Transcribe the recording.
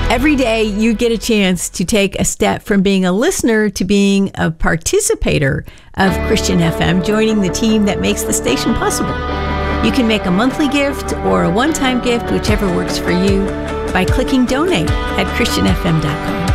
Every day you get a chance to take a step from being a listener to being a participator of Christian FM, joining the team that makes the station possible. You can make a monthly gift or a one-time gift, whichever works for you, by clicking donate at christianfm.com.